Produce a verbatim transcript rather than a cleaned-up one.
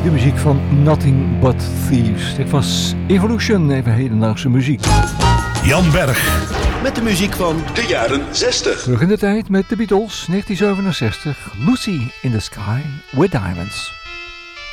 De muziek van Nothing But Thieves. Dit was Evolution, even hedendaagse muziek. Jan Berg. Met de muziek van de jaren zestig. Terug in de tijd met de Beatles, negentien zevenenzestig. Lucy in the Sky with Diamonds.